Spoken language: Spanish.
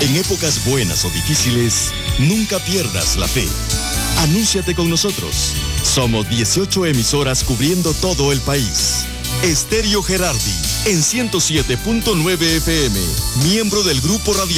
En épocas buenas o difíciles, nunca pierdas la fe. Anúnciate con nosotros. Somos 18 emisoras cubriendo todo el país. Estéreo Gerardi, en 107.9 FM, miembro del Grupo Radial